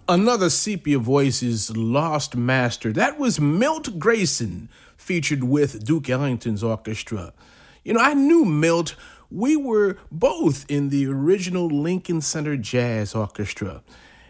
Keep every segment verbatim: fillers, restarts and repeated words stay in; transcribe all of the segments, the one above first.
Another Sepia Voices lost master. That was Milt Grayson, featured with Duke Ellington's orchestra. You know, I knew Milt. We were both in the original Lincoln Center Jazz Orchestra.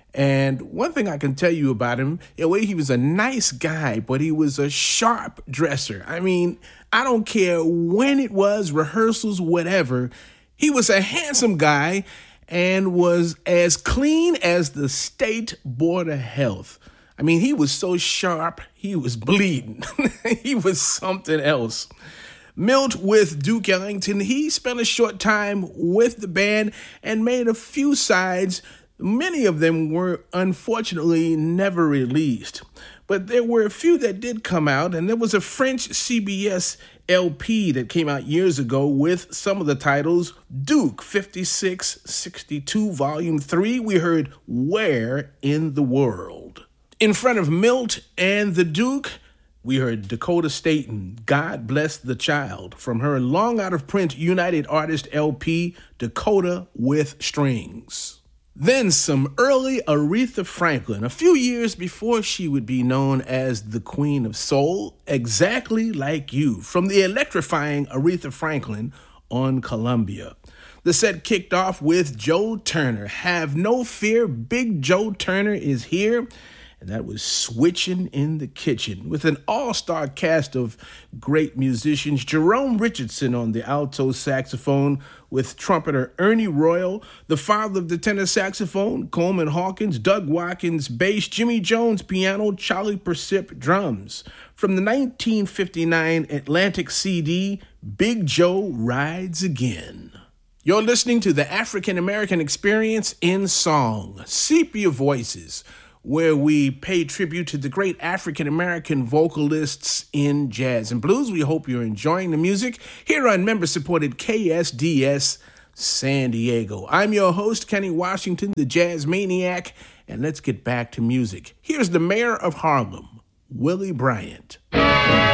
And one thing I can tell you about him, you know, he was a nice guy, but he was a sharp dresser. I mean, I don't care when it was, rehearsals, whatever. He was a handsome guy and was as clean as the state board of health. I mean, he was so sharp, he was bleeding. He was something else. Milt with Duke Ellington, he spent a short time with the band and made a few sides. Many of them were unfortunately never released. But there were a few that did come out, and there was a French C B S L P that came out years ago with some of the titles. Duke fifty-six sixty-two Volume three, we heard Where in the World. In front of Milt and the Duke, we heard Dakota Staton, God Bless the Child, from her long out-of-print United Artists L P, Dakota with Strings. Then some early Aretha Franklin, a few years before she would be known as the Queen of Soul, Exactly Like You, from the electrifying Aretha Franklin on Columbia. The set kicked off with Joe Turner. Have no fear, Big Joe Turner is here. And that was Switching in the Kitchen with an all-star cast of great musicians. Jerome Richardson on the alto saxophone with trumpeter Ernie Royal, the father of the tenor saxophone, Coleman Hawkins, Doug Watkins, bass, Jimmy Jones, piano, Charlie Persip, drums. From the nineteen fifty-nine Atlantic C D, Big Joe Rides Again. You're listening to the African American Experience in Song, Sepia Voices, where we pay tribute to the great African-American vocalists in jazz and blues. We hope you're enjoying the music here on member-supported K S D S San Diego. I'm your host, Kenny Washington, the Jazz Maniac, and let's get back to music. Here's the mayor of Harlem, Willie Bryant.